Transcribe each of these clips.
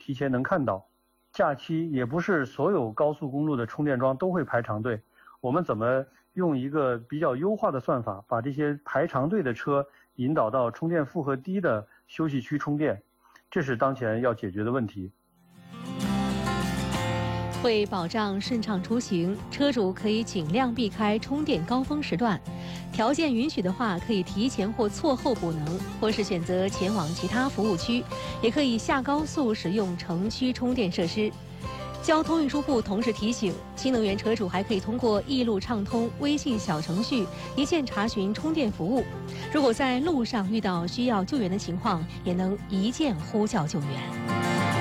提前能看到。假期也不是所有高速公路的充电桩都会排长队，我们怎么用一个比较优化的算法，把这些排长队的车引导到充电负荷低的休息区充电，这是当前要解决的问题。 为保障顺畅出行，车主可以尽量避开充电高峰时段，条件允许的话，可以提前或错后补能，或是选择前往其他服务区，也可以下高速使用城区充电设施。交通运输部同时提醒，新能源车主还可以通过易路畅通微信小程序一键查询充电服务。如果在路上遇到需要救援的情况，也能一键呼叫救援。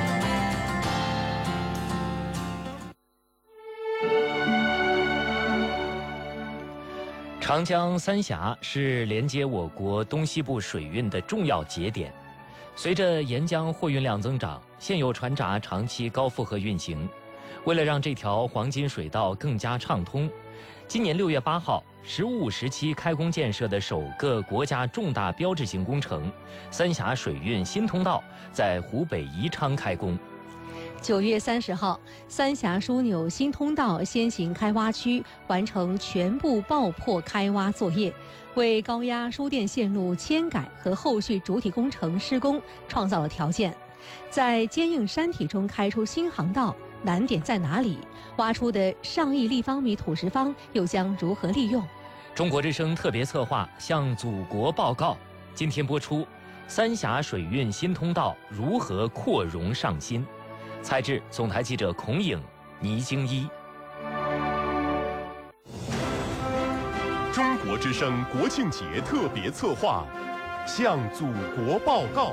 长江三峡是连接我国东西部水运的重要节点。随着沿江货运量增长，现有船闸长期高负荷运行。为了让这条黄金水道更加畅通，今年6月8号，15时期开工建设的首个国家重大标志性工程——三峡水运新通道，在湖北宜昌开工。 9月30号，三峡枢纽新通道先行开挖区完成全部爆破开挖作业，为高压输电线路迁改和后续主体工程施工创造了条件。在坚硬山体中开出新航道，难点在哪里？挖出的上亿立方米土石方又将如何利用？ 中国之声特别策划向祖国报告，今天播出：三峡水运新通道如何扩容上新？采制总台记者孔颖、倪京一。 中国之声国庆节特别策划，向祖国报告。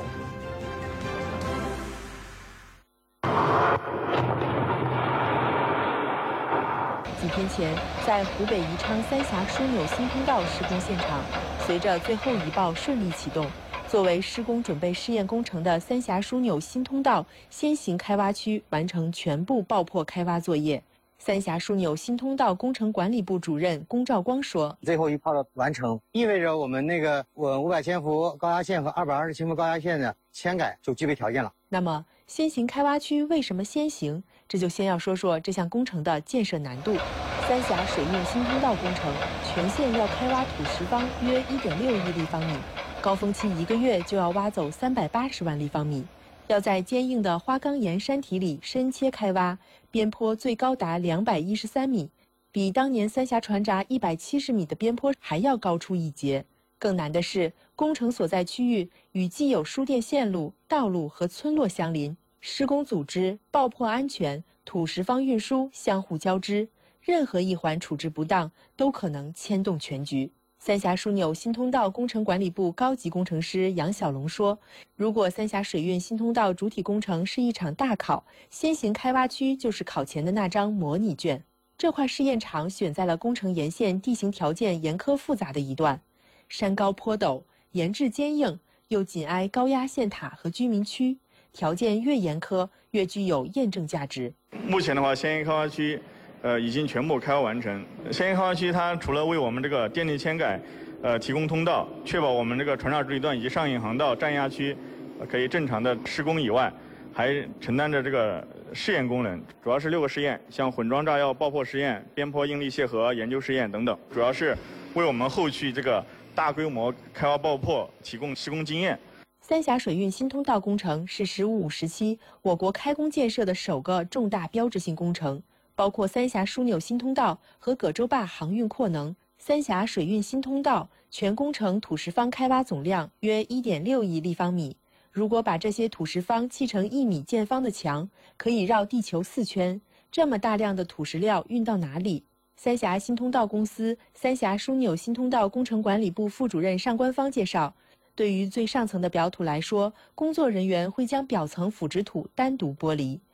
几天前，在湖北宜昌三峡枢纽新通道施工现场，随着最后一爆顺利启动，作为施工准备试验工程的三峡枢纽新通道先行开挖区完成全部爆破开挖作业。三峡枢纽新通道工程管理部主任龚兆光说：“ 最后一炮的完成，意味着我们那个500千伏高压线和220千伏高压线的迁改就具备条件了。” 那么，先行开挖区为什么先行？这就先要说说这项工程的建设难度。三峡水运新通道工程全线要开挖土石方约1.6亿立方米，高峰期1个月就要挖走380万立方米。要在坚硬的花岗岩山体里深切开挖，边坡最高达213米，比当年三峡船闸170米的边坡还要高出一截。更难的是，工程所在区域与既有输电线路、道路和村落相邻，施工组织、爆破安全、土石方运输相互交织，任何一环处置不当，都可能牵动全局。三峡枢纽新通道工程管理部高级工程师杨小龙说：“如果三峡水运新通道主体工程是一场大考，先行开挖区就是考前的那张模拟卷。这块试验场选在了工程沿线地形条件严苛复杂的一段，山高坡陡，岩质坚硬，又紧挨高压线塔和居民区，条件越严苛，越具有验证价值。 目前的话，先行开挖区已经全部开挖完成。先行开挖区它除了为我们这个电力迁改提供通道，确保我们这个船闸主体段以及上引航道占压区可以正常的施工以外，还承担着这个试验功能，主要是6个试验，像混装炸药爆破试验、边坡应力楔合研究试验等等，主要是为我们后续这个大规模开挖爆破提供施工经验。 三峡水运新通道工程是15时期我国开工建设的首个重大标志性工程，包括三峡枢纽新通道和葛洲坝航运扩能。三峡水运新通道全工程土石方开挖总量约1.6亿立方米。如果把这些土石方砌成1米见方的墙，可以绕地球4圈。这么大量的土石料运到哪里？三峡新通道公司三峡枢纽新通道工程管理部副主任尚官方介绍，对于最上层的表土来说，工作人员会将表层腐殖土单独剥离，